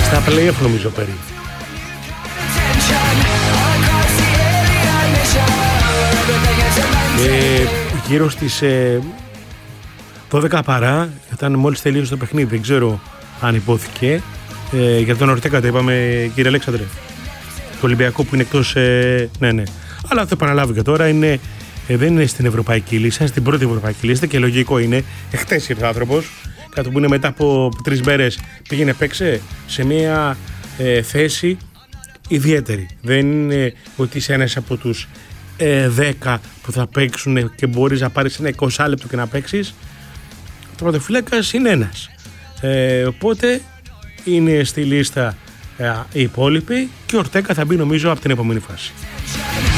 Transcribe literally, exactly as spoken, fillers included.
Στα play-off νομίζω περί. Ε, γύρω στις ε, δώδεκα παρά, ήταν μόλις τελείωσε το παιχνίδι, δεν ξέρω αν υπόθηκε. Ε, για τον Ορτέκα το είπαμε, κύριε Αλέξανδρε, το Ολυμπιακό που είναι εκτός, ε, ναι ναι. Αλλά θα επαναλάβω και τώρα, είναι, ε, δεν είναι στην ευρωπαϊκή λίστα, στην πρώτη ευρωπαϊκή λίστα και λογικό είναι. Εχθές ήρθε ο άνθρωπος, κάτι που είναι μετά από τρεις μέρες πήγαινε παίξε σε μια ε, θέση ιδιαίτερη. Δεν είναι ότι είσαι ένας από τους ε, δέκα που θα παίξουν και μπορείς να πάρεις ένα είκοσι λεπτό και να παίξεις. Ο τερματοφύλακας είναι ένας. Ε, οπότε είναι στη λίστα ε, οι υπόλοιποι και ο Ορτέκα θα μπει νομίζω από την επόμενη φάση.